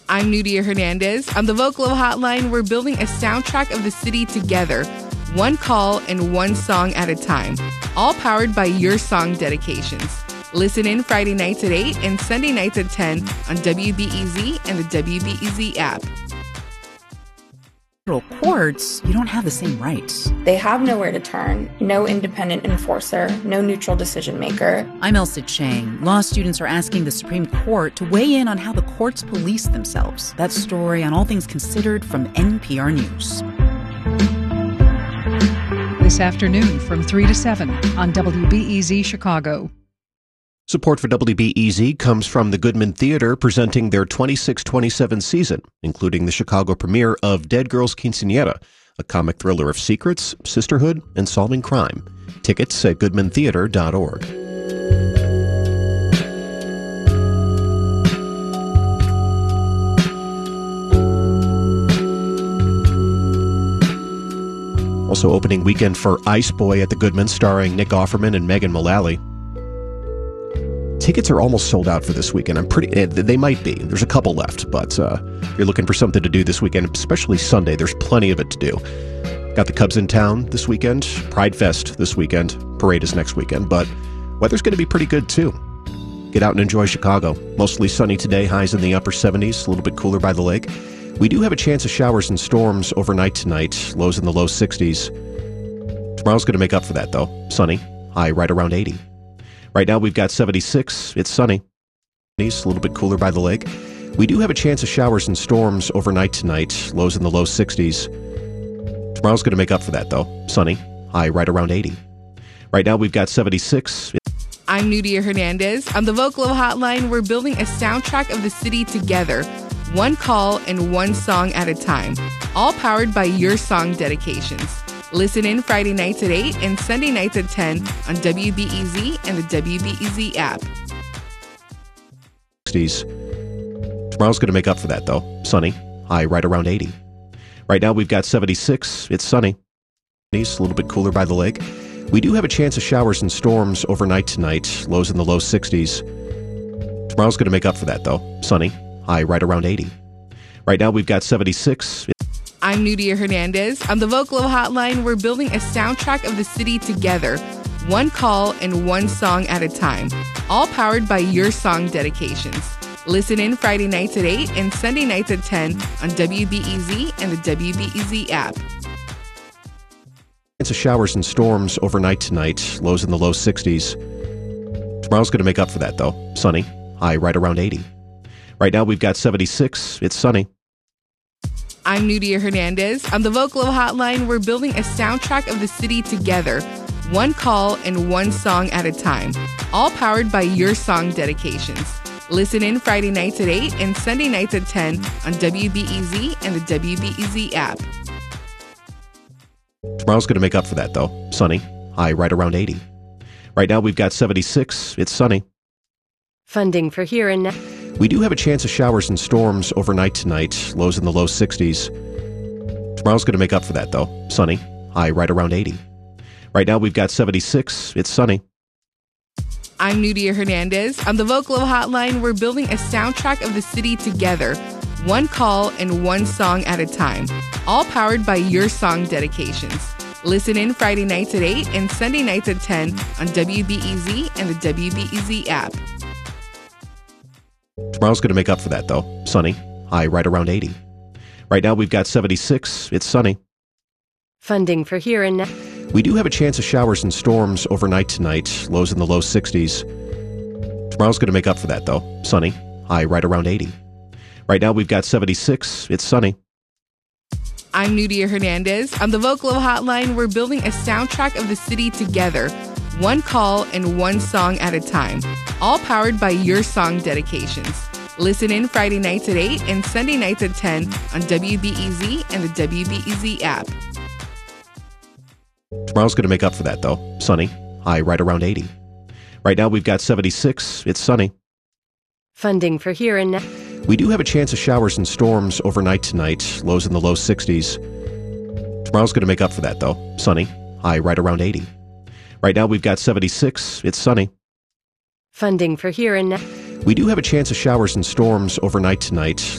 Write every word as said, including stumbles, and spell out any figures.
I'm Nudia Hernandez. On the Vocalo Hotline, we're building a soundtrack of the city together, one call and one song at a time, all powered by your song dedications. Listen in Friday nights at eight and Sunday nights at ten on W B E Z and the W B E Z app. Courts, you don't have the same rights. They have nowhere to turn, no independent enforcer, no neutral decision maker. I'm Elsa Chang. Law students are asking the Supreme Court to weigh in on how the courts police themselves. That story on All Things Considered from N P R News. This afternoon from three to seven on W B E Z Chicago. Support for W B E Z comes from the Goodman Theater presenting their twenty-six twenty-seven season, including the Chicago premiere of Dead Girls Quinceañera, a comic thriller of secrets, sisterhood, and solving crime. Tickets at goodman theater dot org. Also opening weekend for Ice Boy at the Goodman, starring Nick Offerman and Megan Mullally. Tickets are almost sold out for this weekend. I'm pretty. They might be. There's a couple left, but uh, if you're looking for something to do this weekend, especially Sunday, there's plenty of it to do. Got the Cubs in town this weekend, Pride Fest this weekend, Parade is next weekend, but weather's going to be pretty good too. Get out and enjoy Chicago. Mostly sunny today, highs in the upper seventies, a little bit cooler by the lake. We do have a chance of showers and storms overnight tonight, lows in the low sixties. Tomorrow's going to make up for that though. Sunny, high right around eighty. Right now we've got seventy-six. It's sunny. A little bit cooler by the lake. We do have a chance of showers and storms overnight tonight, lows in the low sixties. Tomorrow's going to make up for that though. Sunny, high right around eighty. Right now we've got seventy-six. I'm Nudia Hernandez. On the Vocalo Hotline, we're building a soundtrack of the city together, one call and one song at a time, all powered by your song dedications. Listen in Friday nights at eight and Sunday nights at ten on W B E Z and the W B E Z app. Tomorrow's going to make up for that though. Sunny, high right around eighty. Right now we've got seventy-six. It's sunny. A little bit cooler by the lake. We do have a chance of showers and storms overnight tonight, lows in the low sixties. Tomorrow's going to make up for that though. Sunny, high right around eighty. Right now we've got seventy-six. I'm Nudia Hernandez. On the Vocalo Hotline, we're building a soundtrack of the city together, one call and one song at a time, all powered by your song dedications. Listen in Friday nights at eight and Sunday nights at ten on W B E Z and the W B E Z app. Chance of showers and storms overnight tonight, lows in the low sixties. Tomorrow's going to make up for that though. Sunny, high right around eighty. Right now we've got seventy-six. It's sunny. I'm Nudia Hernandez. On the Vocalo Hotline, we're building a soundtrack of the city together, one call and one song at a time, all powered by your song dedications. Listen in Friday nights at eight and Sunday nights at ten on W B E Z and the W B E Z app. Tomorrow's going to make up for that though. Sunny, high right around eighty. Right now we've got seventy-six. It's sunny. Funding for Here and Now. We do have a chance of showers and storms overnight tonight, lows in the low sixties. Tomorrow's going to make up for that though. Sunny, high right around eighty. Right now we've got seventy-six. It's sunny. I'm Nudia Hernandez. On the Vocalo Hotline, we're building a soundtrack of the city together, one call and one song at a time, all powered by your song dedications. Listen in Friday nights at eight and Sunday nights at ten on W B E Z and the W B E Z app. Tomorrow's going to make up for that though. Sunny, high right around eighty. Right now we've got seventy-six. It's sunny. Funding for Here and Now. We do have a chance of showers and storms overnight tonight, lows in the low sixties. Tomorrow's going to make up for that though. Sunny, high right around eighty. Right now we've got seventy-six. It's sunny. I'm Nudia Hernandez. On the Vocalo Hotline, we're building a soundtrack of the city together, one call and one song at a time, all powered by your song dedications. Listen in Friday nights at eight and Sunday nights at ten on W B E Z and the W B E Z app. Tomorrow's going to make up for that though. Sunny, high right around eighty. Right now we've got seventy-six. It's sunny. Funding for Here and Now. We do have a chance of showers and storms overnight tonight, lows in the low sixties. Tomorrow's going to make up for that though. Sunny, high right around eighty. Right now we've got seventy-six. It's sunny. Funding for Here and Now. We do have a chance of showers and storms overnight tonight,